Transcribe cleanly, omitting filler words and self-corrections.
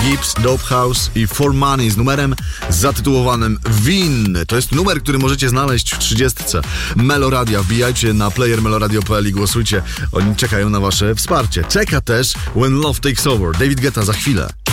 Gibbs, Dope House i For Money z numerem zatytułowanym Winny. To jest numer, który możecie znaleźć w 30. Meloradia. Wbijajcie na player meloradio.pl i głosujcie. Oni czekają na wasze wsparcie. Czeka też When Love Takes Over. David Guetta za chwilę.